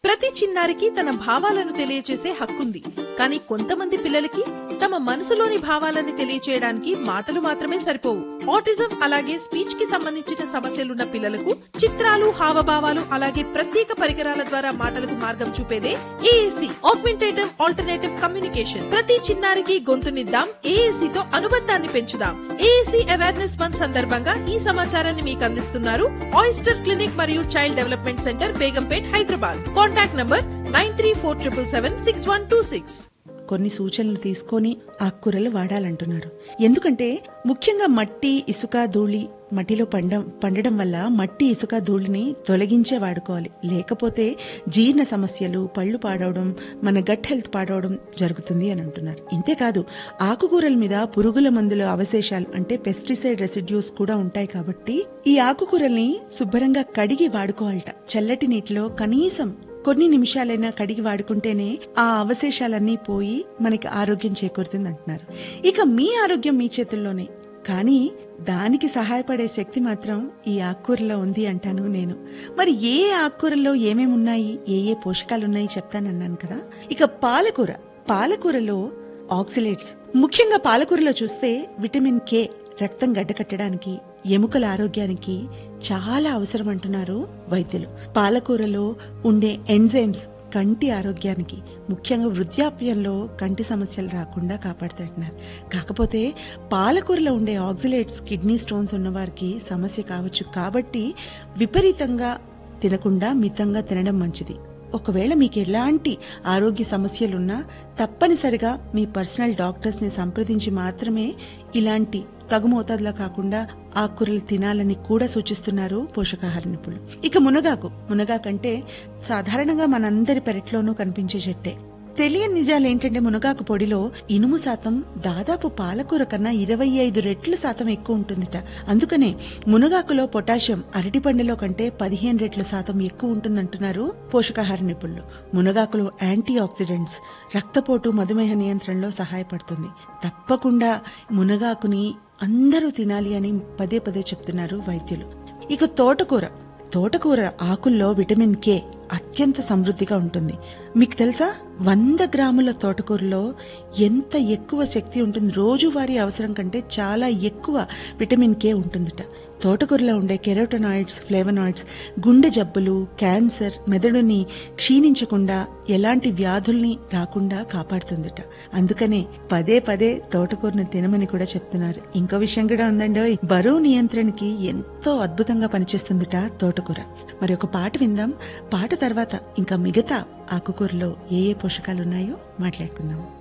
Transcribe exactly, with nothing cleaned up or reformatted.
ప్రతి చిన్నారికి తన భావాలను తెలియచేసే హక్కుంది. కానీ కొంతమంది పిల్లలకి తమ మనసులోని భావాలను తెలియచేయడానికి మాటలు మాత్రమే సరిపోవు. ఆటిజం అలాగే స్పీచ్ కి సంబంధించిన సమస్యలున్న పిల్లలకు చిత్రాలు, హావభావాలు అలాగే ప్రత్యేక పరికరాల ద్వారా మాటలకు మార్గం చూపేదే ఏఏసీ, ఆగ్మెంటేటివ్ ఆల్టర్నేటివ్ కమ్యూనికేషన్. ప్రతి చిన్నారికి గొంతునిద్దాం, ఏఏసీ తో అనుబంధాన్ని పెంచుదాం. ఏఏసీ అవేర్నెస్ మంత్ సందర్భంగా ఈ సమాచారాన్ని మీకు అందిస్తున్నారు ఆయిస్టర్ క్లినిక్ మరియు child development centre, Begumpet, Hyderabad. Contact number nine three four triple seven six one two six. కొన్ని సూచనలు తీసుకొని ఆకుకూరలు వాడాలంటున్నారు. ఎందుకంటే ముఖ్యంగా మట్టి, ఇసుక, ధూళి మట్టిలో పండం పండడం వల్ల మట్టి, ఇసుక, ధూళిని తొలగించే వాడుకోవాలి. లేకపోతే జీర్ణ సమస్యలు, పళ్ళు పాడవడం, మన గట్ హెల్త్ పాడవడం జరుగుతుంది అని అంటున్నారు. ఇంతేకాదు ఆకుకూరల మీద పురుగుల మందుల అవశేషాలు అంటే పెస్టిసైడ్ రెసిడ్యూస్ కూడా ఉంటాయి. కాబట్టి ఈ ఆకుకూరల్ని శుభ్రంగా కడిగి వాడుకోవాలట. చల్లటి నీటిలో కనీసం కొన్ని నిమిషాలైనా కడిగి వాడుకుంటేనే ఆ అవశేషాలన్నీ పోయి మనకి ఆరోగ్యం చేకూరుతుంది అంటున్నారు. ఇక మీ ఆరోగ్యం మీ చేతుల్లోనే, కానీ దానికి సహాయపడే శక్తి మాత్రం ఈ ఆకుకూరలో ఉంది అంటాను నేను. మరి ఏ ఆకుకూరల్లో ఏమేమి ఉన్నాయి, ఏ ఏ పోషకాలున్నాయి చెప్తానన్నాను కదా. ఇక పాలకూర, పాలకూరలో ఆక్సిలేట్స్, ముఖ్యంగా పాలకూరలో చూస్తే విటమిన్ కే రక్తం గడ్డకట్టడానికి, ఎముకల ఆరోగ్యానికి చాలా అవసరం అంటున్నారు వైద్యులు. పాలకూరలో ఉండే ఎంజైమ్స్ కంటి ఆరోగ్యానికి, ముఖ్యంగా వృద్ధాప్యంలో కంటి సమస్యలు రాకుండా కాపాడుతుంటున్నారు. కాకపోతే పాలకూరలో ఉండే ఆక్సిలేట్స్ కిడ్నీ స్టోన్స్ ఉన్న వారికి సమస్య కావచ్చు. కాబట్టి విపరీతంగా తినకుండా మితంగా తినడం మంచిది. ఒకవేళ మీకు ఎలాంటి ఆరోగ్య సమస్యలున్నా తప్పనిసరిగా మీ పర్సనల్ డాక్టర్స్ ని సంప్రదించి మాత్రమే ఇలాంటి తగు మోతాదులో కాకుండా ఆకుకూరలు తినాలని కూడా సూచిస్తున్నారు పోషకాహార నిపుణులు. ఇక మునగాకు, మునగాకంటే సాధారణంగా మనందరి పెరట్లోనూ కనిపించే చెట్టే. తెలియని నిజాలు ఏంటంటే మునగాకు పొడిలో ఇనుము శాతం దాదాపు పాలకూర కన్నా ఇరవై ఐదు రెట్ల శాతం ఎక్కువ ఉంటుందిట. అందుకనే మునగాకులో పొటాషియం అరటిపండులో కంటే పదిహేను రెట్ల శాతం ఎక్కువ ఉంటుందంటున్నారు పోషకాహార నిపుణులు. మునగాకులో యాంటీ ఆక్సిడెంట్స్ రక్తపోటు, మధుమేహ నియంత్రణలో సహాయపడుతుంది. తప్పకుండా మునగాకుని అందరూ తినాలి అని పదే పదే చెప్తున్నారు వైద్యులు. ఇక తోటకూర, తోటకూర ఆకుల్లో విటమిన్ కే అత్యంత సమృద్ధిగా ఉంటుంది. మీకు తెలుసా, వంద గ్రాముల తోటకూరలో ఎంత ఎక్కువ శక్తి ఉంటుంది, రోజువారీ అవసరం కంటే చాలా ఎక్కువ విటమిన్ కే ఉంటుందట. తోటకూరలో ఉండే కెరోటనాయిడ్స్, ఫ్లేవనాయిడ్స్ గుండె జబ్బులు, క్యాన్సర్, మెదడుని క్షీణించకుండా, ఎలాంటి వ్యాధుల్ని రాకుండా కాపాడుతుందట. అందుకనే పదే పదే తోటకూరను తినమని కూడా చెప్తున్నారు. ఇంకో విషయం కూడా ఉందండి, బరువు నియంత్రణకి ఎంతో అద్భుతంగా పనిచేస్తుందట తోటకూర. మరి ఒక పాట విందాం. పాట తర్వాత ఇంకా మిగతా ఆకుకూరలో ఏ ఏ పోషకాలున్నాయో మాట్లాడుకుందాం.